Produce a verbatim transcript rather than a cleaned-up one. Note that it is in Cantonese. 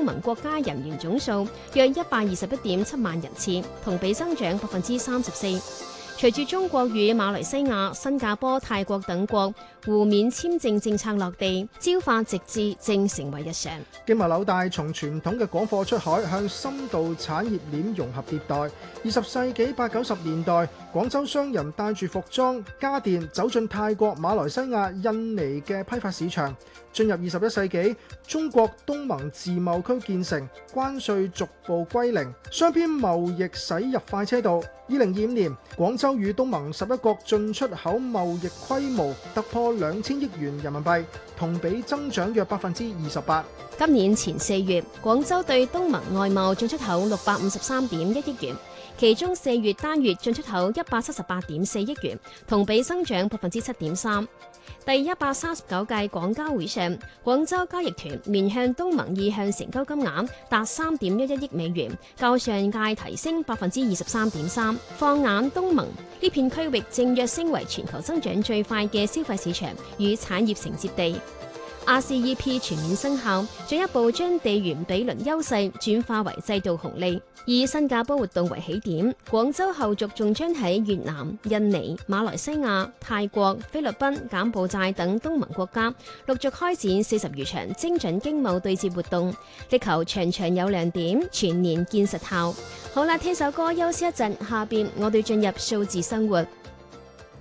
盟國家人員總數約一百二十一點七萬人次，同比增長百分之三十四。隨住中國與馬來西亞、新加坡、泰國等國互免簽證政策落地，焦化直至正成為日常。 經貿紐帶從傳統嘅廣貨出海向深度產業鏈融合迭代。二十世紀八九十年代，廣州商人帶住服裝、家電走進泰國、馬來西亞、印尼嘅批發市場。進入二十一世紀，中國東盟自貿區建成，關稅逐步歸零，雙邊貿易駛入快車道。二零二五年，廣州與東盟十一國進出口貿易規模突破兩千億元人民幣，同比增長約百分之二十八。 今年前四月，廣州對東盟外貿進出口六百五十三點一億元，其中四月單月進出口一百七十八點四億元，同比增長百分之七點三。第一百三十九屆廣交會上，廣州交易團面向東盟意向成交金額達三點一一億美元，較上屆提升百分之二十三點三。放眼東盟呢片區域，正躍升為全球增長最快嘅消費市場與產業承接地。R C E P 全面生效，進一步將地緣比鄰優勢轉化為制度紅利。以新加坡活動為起點，廣州後續仲將喺越南、印尼、馬來西亞、泰國、菲律賓、柬埔寨等東盟國家陸續開展四十餘場精準經貿對接活動，力求場場有亮點，全年見實效。好啦，聽首歌休息一陣，下邊我哋進入數字生活。